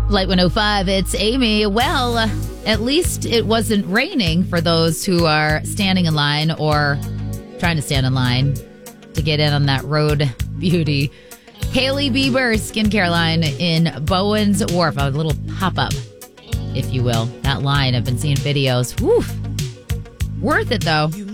Light 105, it's Amy. Well, at least it wasn't raining for those who are standing in line or trying to stand in line to get in on that Road Beauty Hailey Bieber skincare line in Bowen's Wharf. A little pop-up, if you will. That line, I've been seeing videos. Whew. Worth it, though.